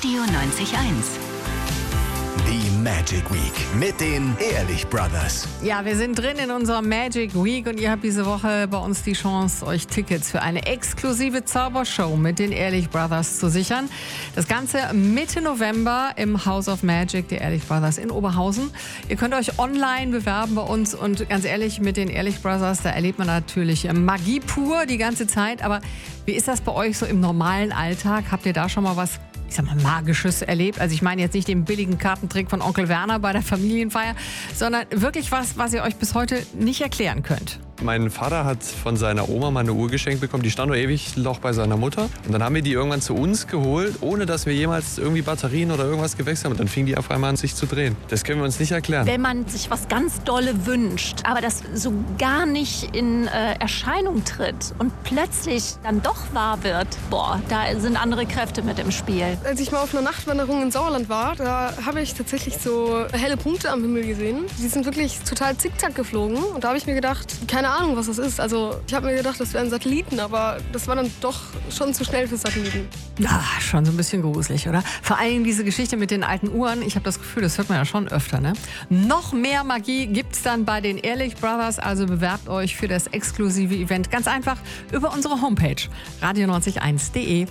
Radio 90.1. Die Magic Week mit den Ehrlich Brothers. Ja, wir sind drin in unserer Magic Week und ihr habt diese Woche bei uns die Chance, euch Tickets für eine exklusive Zaubershow mit den Ehrlich Brothers zu sichern. Das Ganze Mitte November im House of Magic der Ehrlich Brothers in Oberhausen. Ihr könnt euch online bewerben bei uns und ganz ehrlich, mit den Ehrlich Brothers, da erlebt man natürlich Magie pur die ganze Zeit. Aber wie ist das bei euch so im normalen Alltag? Habt ihr da schon mal was, ich sag mal, Magisches erlebt? Also ich meine jetzt nicht den billigen Kartentrick von Onkel Werner bei der Familienfeier, sondern wirklich was ihr euch bis heute nicht erklären könnt. Mein Vater hat von seiner Oma mal eine Uhr geschenkt bekommen, die stand nur ewig noch bei seiner Mutter. Und dann haben wir die irgendwann zu uns geholt, ohne dass wir jemals irgendwie Batterien oder irgendwas gewechselt haben. Und dann fing die auf einmal an, sich zu drehen. Das können wir uns nicht erklären. Wenn man sich was ganz Dolle wünscht, aber das so gar nicht in Erscheinung tritt und plötzlich dann doch wahr wird, da sind andere Kräfte mit im Spiel. Als ich mal auf einer Nachtwanderung in Sauerland war, da habe ich tatsächlich so helle Punkte am Himmel gesehen. Die sind wirklich total zickzack geflogen. Und da habe ich mir gedacht, keine Ahnung, was das ist. Also ich habe mir gedacht, das wären Satelliten, aber das war dann doch schon zu schnell für Satelliten. Ja, schon so ein bisschen gruselig, oder? Vor allem diese Geschichte mit den alten Uhren. Ich habe das Gefühl, das hört man ja schon öfter, ne? Noch mehr Magie gibt's dann bei den Ehrlich Brothers. Also bewerbt euch für das exklusive Event ganz einfach über unsere Homepage radio901.de.